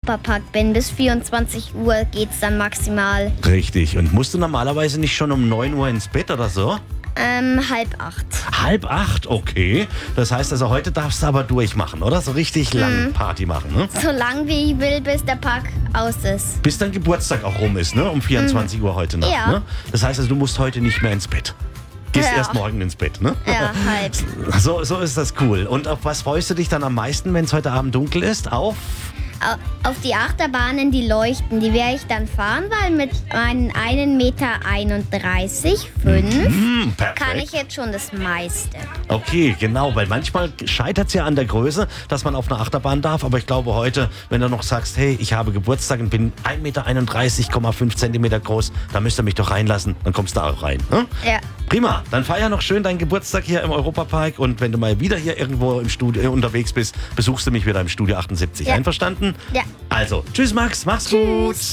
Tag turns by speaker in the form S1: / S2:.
S1: Europapark bin. Bis 24 Uhr geht's dann maximal.
S2: Richtig. Und musst du normalerweise nicht schon um 9 Uhr ins Bett oder so?
S1: 7:30.
S2: 7:30, okay. Das heißt also, heute darfst du aber durchmachen, oder? So richtig lang Party machen, ne?
S1: So lang wie ich will, bis der Park aus ist.
S2: Bis dein Geburtstag auch rum ist, ne? Um 24 Uhr heute Nacht,
S1: Ja.
S2: ne? Das heißt also, du musst heute nicht mehr ins Bett. Gehst
S1: Ja.
S2: erst morgen ins Bett, ne?
S1: Ja, halb.
S2: So ist das cool. Und auf was freust du dich dann am meisten, wenn es heute Abend dunkel ist? Auf
S1: Auf die Achterbahnen, die leuchten, die werde ich dann fahren, weil mit meinen 1,31 Meter
S2: perfekt.
S1: kann ich jetzt schon das meiste.
S2: Okay, genau, weil manchmal scheitert es ja an der Größe, dass man auf eine Achterbahn darf. Aber ich glaube heute, wenn du noch sagst, hey, ich habe Geburtstag und bin 1,31,5 Zentimeter groß, dann müsst ihr mich doch reinlassen, dann kommst du auch rein. Ne?
S1: Ja.
S2: Prima, dann feier noch schön deinen Geburtstag hier im Europapark und wenn du mal wieder hier irgendwo im Studio unterwegs bist, besuchst du mich wieder im Studio 78.
S1: Ja.
S2: Einverstanden?
S1: Ja.
S2: Also, tschüss Max, mach's gut.